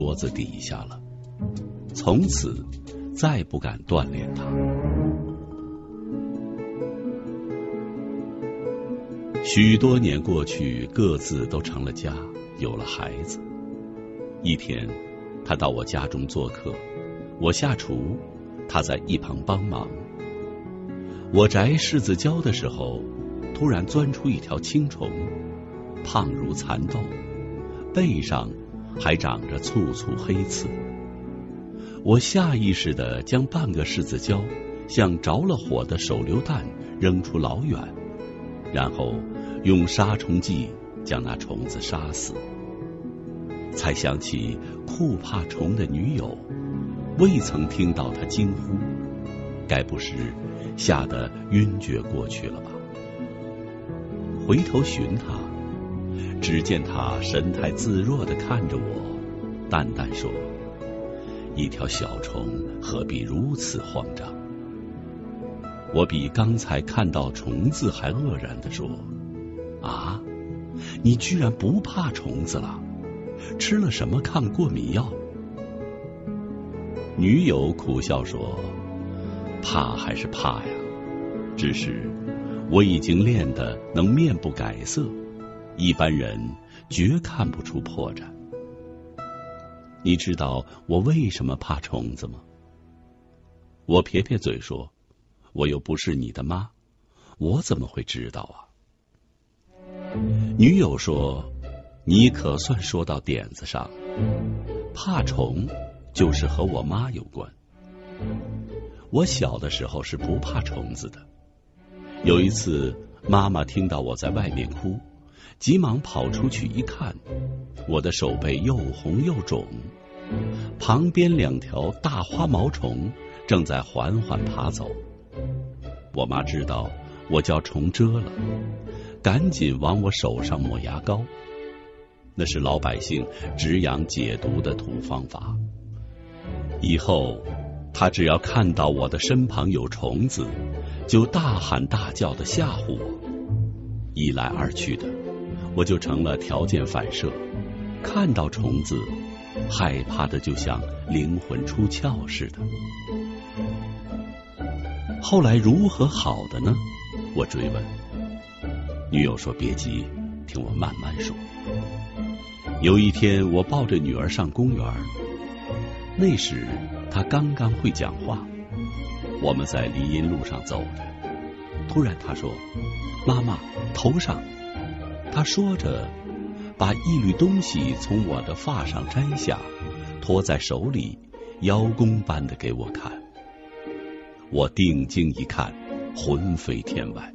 桌子底下了，从此再不敢锻炼它。许多年过去，各自都成了家，有了孩子。一天，他到我家中做客，我下厨，他在一旁帮忙。我摘柿子椒的时候，突然钻出一条青虫，胖如蚕豆，背上还长着簇簇黑刺。我下意识地将半个柿子椒像着了火的手榴弹扔出老远，然后用杀虫剂将那虫子杀死。才想起酷怕虫的女友，未曾听到他惊呼，该不是吓得晕厥过去了吧？回头寻他，只见他神态自若地看着我，淡淡说：“一条小虫何必如此慌张？”我比刚才看到虫子还愕然地说：“啊，你居然不怕虫子了？吃了什么抗过敏药？”女友苦笑说：“怕还是怕呀，只是我已经练得能面不改色，一般人绝看不出破绽。你知道我为什么怕虫子吗？”我撇撇嘴说：“我又不是你的妈，我怎么会知道啊？”女友说：“你可算说到点子上，怕虫就是和我妈有关。我小的时候是不怕虫子的。有一次，妈妈听到我在外面哭，急忙跑出去一看，我的手背又红又肿，旁边2条大花毛虫正在缓缓爬走。我妈知道我叫虫蛰了，赶紧往我手上抹牙膏，那是老百姓止痒解毒的土方法。以后她只要看到我的身旁有虫子，就大喊大叫的吓唬我。一来二去的，我就成了条件反射，看到虫子害怕的就像灵魂出窍似的。后来如何好的呢？我追问。女友说：“别急，听我慢慢说。”有一天，我抱着女儿上公园，那时她刚刚会讲话。我们在林荫路上走着，突然她说：“妈妈，头上。”她说着，把一缕东西从我的发上摘下，托在手里，邀功般的给我看。我定睛一看，魂飞天外。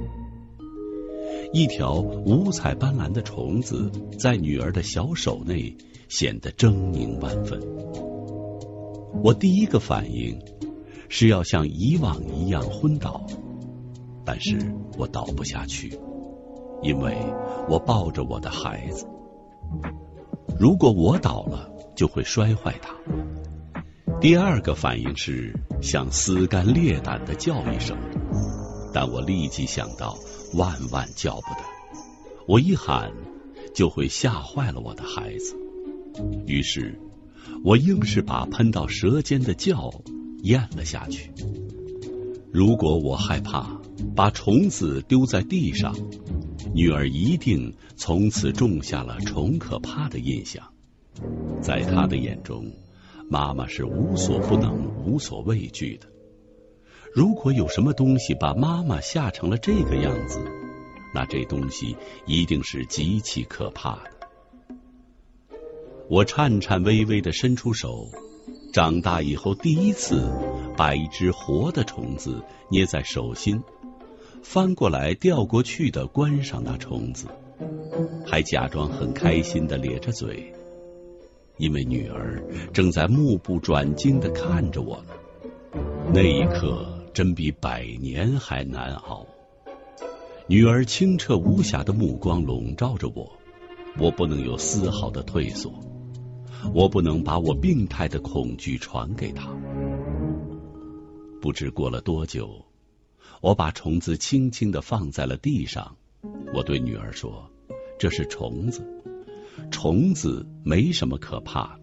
一条五彩斑斓的虫子在女儿的小手内显得狰狞万分。我第一个反应是要像以往一样昏倒，但是我倒不下去，因为我抱着我的孩子，如果我倒了就会摔坏它。第二个反应是想撕肝裂胆的叫一声，但我立即想到万万叫不得，我一喊就会吓坏了我的孩子。于是我硬是把喷到舌尖的叫咽了下去。如果我害怕把虫子丢在地上，女儿一定从此种下了虫可怕的印象。在她的眼中，妈妈是无所不能、无所畏惧的。如果有什么东西把妈妈吓成了这个样子，那这东西一定是极其可怕的。我颤颤巍巍地伸出手，长大以后第一次把一只活的虫子捏在手心，翻过来调过去的观赏那虫子，还假装很开心地咧着嘴，因为女儿正在目不转睛地看着我呢。那一刻真比100年还难熬。女儿清澈无瑕的目光笼罩着我，我不能有丝毫的退缩，我不能把我病态的恐惧传给她。不知过了多久，我把虫子轻轻地放在了地上，我对女儿说：“这是虫子，虫子没什么可怕的。”